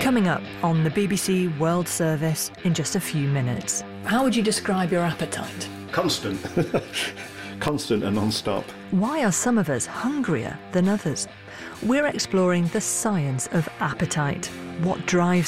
Coming up on the BBC World Service in just a few minutes. How would you describe your appetite? Constant. Constant and non-stop. Why are some of us hungrier than others? We're exploring the science of appetite. What drives